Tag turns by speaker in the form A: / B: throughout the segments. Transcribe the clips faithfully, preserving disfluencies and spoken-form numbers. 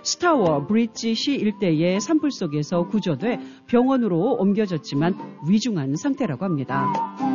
A: 스타워 브릿지시 일대의 산불 속에서 구조돼 병원으로 옮겨졌지만 위중한 상태라고 합니다.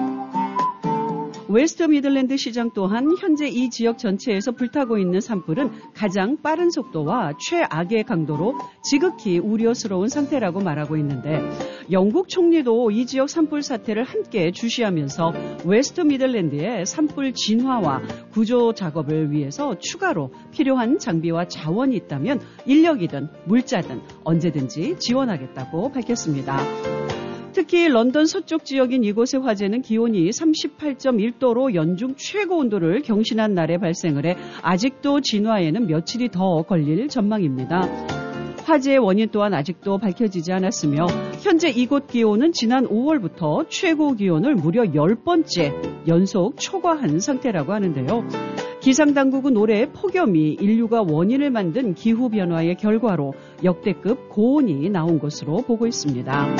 A: 웨스트 미들랜드 시장 또한 현재 이 지역 전체에서 불타고 있는 산불은 가장 빠른 속도와 최악의 강도로 지극히 우려스러운 상태라고 말하고 있는데 영국 총리도 이 지역 산불 사태를 함께 주시하면서 웨스트 미들랜드의 산불 진화와 구조 작업을 위해서 추가로 필요한 장비와 자원이 있다면 인력이든 물자든 언제든지 지원하겠다고 밝혔습니다. 특히 런던 서쪽 지역인 이곳의 화재는 기온이 삼십팔 점 일 도로 연중 최고 온도를 경신한 날에 발생을 해 아직도 진화에는 며칠이 더 걸릴 전망입니다. 화재의 원인 또한 아직도 밝혀지지 않았으며 현재 이곳 기온은 지난 오월부터 최고 기온을 무려 열 번째 연속 초과한 상태라고 하는데요. 기상당국은 올해 폭염이 인류가 원인을 만든 기후변화의 결과로 역대급 고온이 나온 것으로 보고 있습니다.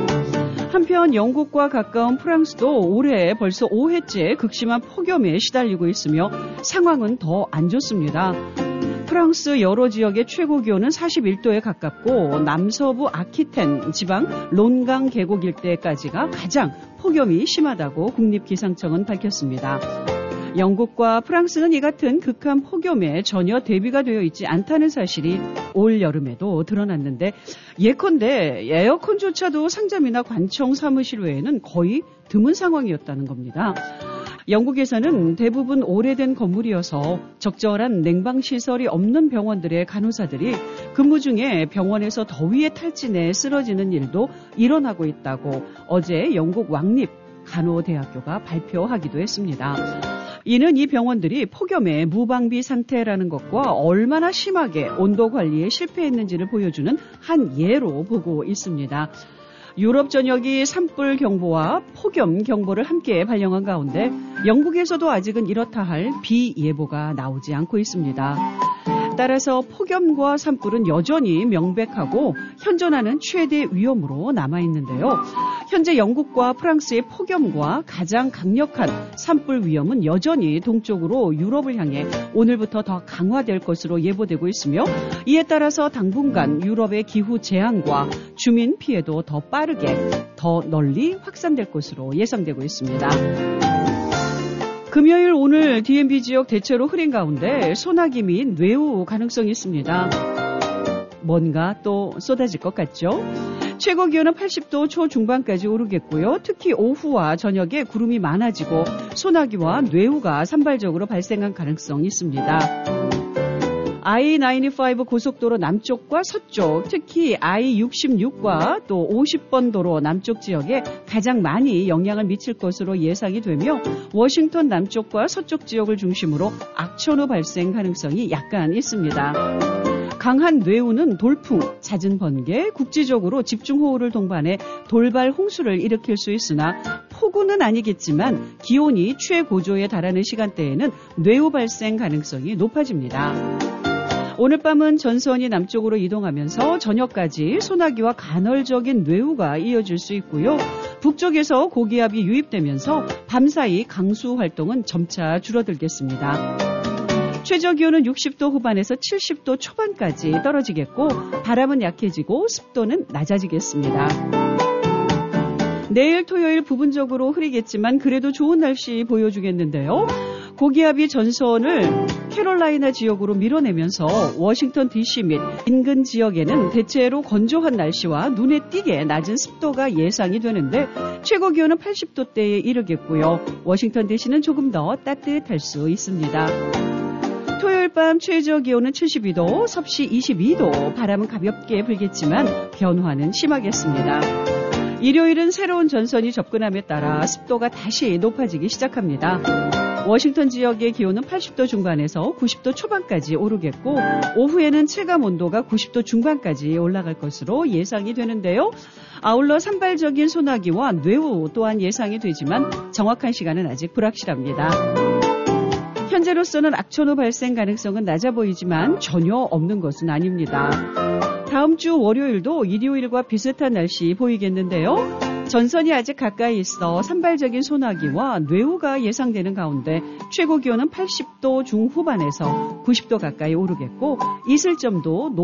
A: 한편 영국과 가까운 프랑스도 올해 벌써 오 회째 극심한 폭염에 시달리고 있으며 상황은 더 안 좋습니다. 프랑스 여러 지역의 최고 기온은 사십일 도에 가깝고 남서부 아키텐 지방 론강 계곡 일대까지가 가장 폭염이 심하다고 국립기상청은 밝혔습니다. 영국과 프랑스는 이 같은 극한 폭염에 전혀 대비가 되어 있지 않다는 사실이 올 여름에도 드러났는데 예컨대 에어컨조차도 상점이나 관청 사무실 외에는 거의 드문 상황이었다는 겁니다. 영국에서는 대부분 오래된 건물이어서 적절한 냉방시설이 없는 병원들의 간호사들이 근무 중에 병원에서 더위에 탈진해 쓰러지는 일도 일어나고 있다고 어제 영국 왕립 간호대학교가 발표하기도 했습니다. 이는 이 병원들이 폭염의 무방비 상태라는 것과 얼마나 심하게 온도 관리에 실패했는지를 보여주는 한 예로 보고 있습니다. 유럽 전역이 산불 경보와 폭염 경보를 함께 발령한 가운데 영국에서도 아직은 이렇다 할 비예보가 나오지 않고 있습니다. 따라서 폭염과 산불은 여전히 명백하고 현존하는 최대 위험으로 남아있는데요. 현재 영국과 프랑스의 폭염과 가장 강력한 산불 위험은 여전히 동쪽으로 유럽을 향해 오늘부터 더 강화될 것으로 예보되고 있으며 이에 따라서 당분간 유럽의 기후 재앙과 주민 피해도 더 빠르게 더 널리 확산될 것으로 예상되고 있습니다. 금요일 오늘 디엠비 지역 대체로 흐린 가운데 소나기 및 뇌우 가능성이 있습니다. 뭔가 또 쏟아질 것 같죠? 최고 기온은 팔십 도 초중반까지 오르겠고요. 특히 오후와 저녁에 구름이 많아지고 소나기와 뇌우가 산발적으로 발생할 가능성이 있습니다. 아이 구십오 고속도로 남쪽과 서쪽, 특히 아이 육십육과 또 오십 번 도로 남쪽 지역에 가장 많이 영향을 미칠 것으로 예상이 되며 워싱턴 남쪽과 서쪽 지역을 중심으로 악천후 발생 가능성이 약간 있습니다. 강한 뇌우는 돌풍, 잦은 번개, 국지적으로 집중호우를 동반해 돌발 홍수를 일으킬 수 있으나 폭우는 아니겠지만 기온이 최고조에 달하는 시간대에는 뇌우 발생 가능성이 높아집니다. 오늘 밤은 전선이 남쪽으로 이동하면서 저녁까지 소나기와 간헐적인 뇌우가 이어질 수 있고요. 북쪽에서 고기압이 유입되면서 밤사이 강수 활동은 점차 줄어들겠습니다. 최저 기온은 육십 도 후반에서 칠십 도 초반까지 떨어지겠고 바람은 약해지고 습도는 낮아지겠습니다. 내일 토요일 부분적으로 흐리겠지만 그래도 좋은 날씨 보여주겠는데요. 고기압이 전선을 캐롤라이나 지역으로 밀어내면서 워싱턴 디씨 및 인근 지역에는 대체로 건조한 날씨와 눈에 띄게 낮은 습도가 예상이 되는데 최고 기온은 팔십 도대에 이르겠고요. 워싱턴 디씨는 조금 더 따뜻할 수 있습니다. 토요일 밤 최저 기온은 칠십이 도, 섭씨 이십이 도, 바람은 가볍게 불겠지만 변화는 심하겠습니다. 일요일은 새로운 전선이 접근함에 따라 습도가 다시 높아지기 시작합니다. 워싱턴 지역의 기온은 팔십 도 중반에서 구십 도 초반까지 오르겠고 오후에는 체감 온도가 구십 도 중반까지 올라갈 것으로 예상이 되는데요. 아울러 산발적인 소나기와 뇌우 또한 예상이 되지만 정확한 시간은 아직 불확실합니다. 현재로서는 악천후 발생 가능성은 낮아 보이지만 전혀 없는 것은 아닙니다. 다음 주 월요일도 일요일과 비슷한 날씨 보이겠는데요. 전선이 아직 가까이 있어 산발적인 소나기와 뇌우가 예상되는 가운데 최고 기온은 팔십 도 중후반에서 구십 도 가까이 오르겠고 이슬점도